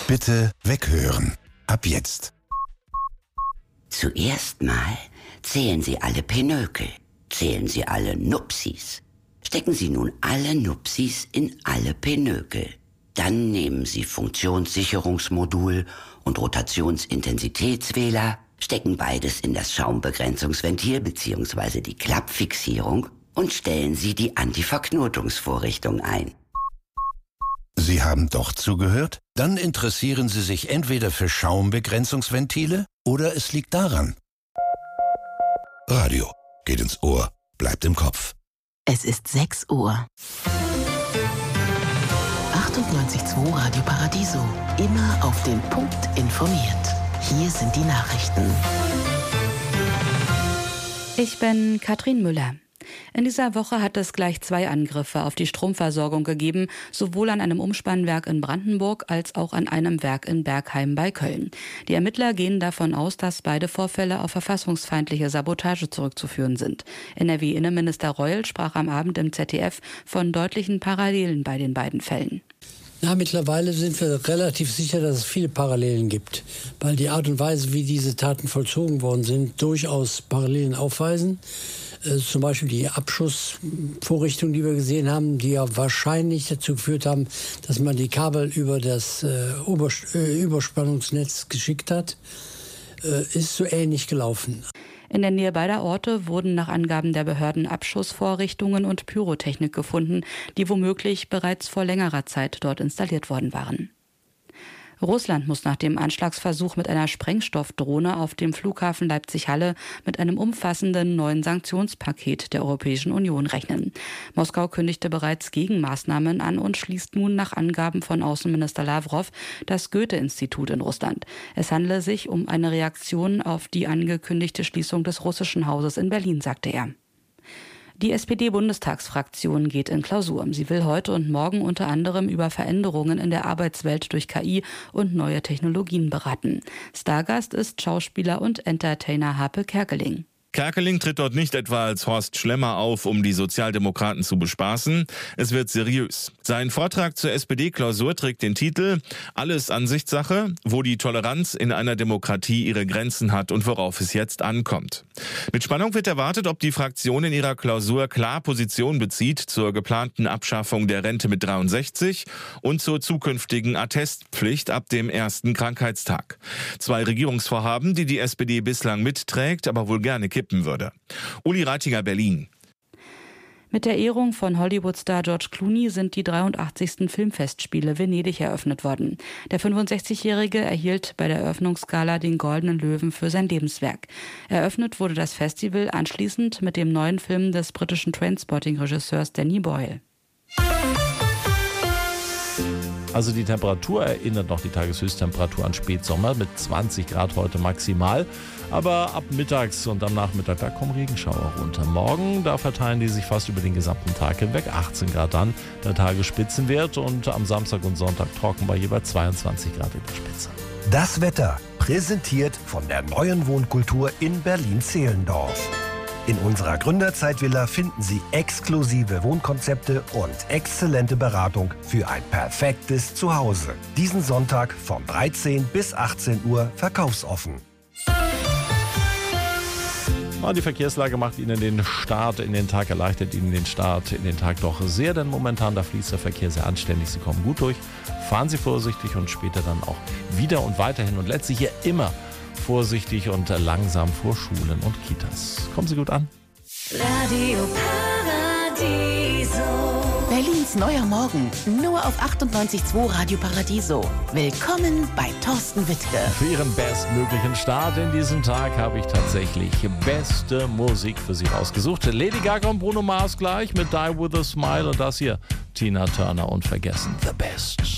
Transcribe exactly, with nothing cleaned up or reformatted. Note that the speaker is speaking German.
Bitte weghören. Ab jetzt. Zuerst mal zählen Sie alle Pinökel. Zählen Sie alle Nupsis. Stecken Sie nun alle Nupsis in alle Pinökel. Dann nehmen Sie Funktionssicherungsmodul und Rotationsintensitätswähler, stecken beides in das Schaumbegrenzungsventil bzw. die Klappfixierung und stellen Sie die Antiverknotungsvorrichtung ein. Sie haben doch zugehört? Dann interessieren Sie sich entweder für Schaumbegrenzungsventile oder es liegt daran. Radio geht ins Ohr, bleibt im Kopf. Es ist sechs Uhr. achtundneunzig Komma zwei Radio Paradiso. Immer auf den Punkt informiert. Hier sind die Nachrichten. Ich bin Katrin Müller. In dieser Woche hat es gleich zwei Angriffe auf die Stromversorgung gegeben, sowohl an einem Umspannwerk in Brandenburg als auch an einem Werk in Bergheim bei Köln. Die Ermittler gehen davon aus, dass beide Vorfälle auf verfassungsfeindliche Sabotage zurückzuführen sind. N R W-Innenminister Reul sprach am Abend im Z D F von deutlichen Parallelen bei den beiden Fällen. Ja, mittlerweile sind wir relativ sicher, dass es viele Parallelen gibt, weil die Art und Weise, wie diese Taten vollzogen worden sind, durchaus Parallelen aufweisen. Äh, zum Beispiel die Abschussvorrichtungen, die wir gesehen haben, die ja wahrscheinlich dazu geführt haben, dass man die Kabel über das äh, Oberst- äh, Überspannungsnetz geschickt hat, äh, ist so ähnlich gelaufen. In der Nähe beider Orte wurden nach Angaben der Behörden Abschussvorrichtungen und Pyrotechnik gefunden, die womöglich bereits vor längerer Zeit dort installiert worden waren. Russland muss nach dem Anschlagsversuch mit einer Sprengstoffdrohne auf dem Flughafen Leipzig-Halle mit einem umfassenden neuen Sanktionspaket der Europäischen Union rechnen. Moskau kündigte bereits Gegenmaßnahmen an und schließt nun nach Angaben von Außenminister Lavrov das Goethe-Institut in Russland. Es handele sich um eine Reaktion auf die angekündigte Schließung des russischen Hauses in Berlin, sagte er. Die S P D-Bundestagsfraktion geht in Klausur. Sie will heute und morgen unter anderem über Veränderungen in der Arbeitswelt durch K I und neue Technologien beraten. Stargast ist Schauspieler und Entertainer Harpe Kerkeling. Kerkeling tritt dort nicht etwa als Horst Schlemmer auf, um die Sozialdemokraten zu bespaßen. Es wird seriös. Sein Vortrag zur S P D-Klausur trägt den Titel »Alles Ansichtssache, wo die Toleranz in einer Demokratie ihre Grenzen hat und worauf es jetzt ankommt«. Mit Spannung wird erwartet, ob die Fraktion in ihrer Klausur klar Position bezieht zur geplanten Abschaffung der Rente mit dreiundsechzig und zur zukünftigen Attestpflicht ab dem ersten Krankheitstag. Zwei Regierungsvorhaben, die die S P D bislang mitträgt, aber wohl gerne kippen würde. Uli Reitiger, Berlin. Mit der Ehrung von Hollywood-Star George Clooney sind die dreiundachtzigsten Filmfestspiele Venedig eröffnet worden. Der fünfundsechzigjährige erhielt bei der Eröffnungsgala den Goldenen Löwen für sein Lebenswerk. Eröffnet wurde das Festival anschließend mit dem neuen Film des britischen Trainspotting-Regisseurs Danny Boyle. Also die Temperatur erinnert noch die Tageshöchsttemperatur an Spätsommer mit zwanzig Grad heute maximal. Aber ab mittags und am Nachmittag, da kommen Regenschauer runter. Morgen, da verteilen die sich fast über den gesamten Tag hinweg. achtzehn Grad dann, der Tagesspitzenwert. Und am Samstag und Sonntag trocken bei jeweils zweiundzwanzig Grad in der Spitze. Das Wetter, präsentiert von der neuen Wohnkultur in Berlin-Zehlendorf. In unserer Gründerzeitvilla finden Sie exklusive Wohnkonzepte und exzellente Beratung für ein perfektes Zuhause. Diesen Sonntag von dreizehn bis achtzehn Uhr verkaufsoffen. Die Verkehrslage macht Ihnen den Start in den Tag, erleichtert Ihnen den Start in den Tag doch sehr, denn momentan da fließt der Verkehr sehr anständig. Sie kommen gut durch, fahren Sie vorsichtig und später dann auch wieder und weiterhin und letztlich hier immer vorsichtig und langsam vor Schulen und Kitas. Kommen Sie gut an. Radio Paradiso. Berlins neuer Morgen, nur auf achtundneunzig Komma zwei Radio Paradiso. Willkommen bei Thorsten Wittke. Für Ihren bestmöglichen Start in diesem Tag habe ich tatsächlich beste Musik für Sie rausgesucht. Lady Gaga und Bruno Mars gleich mit Die With A Smile und das hier Tina Turner und Vergessen The Best.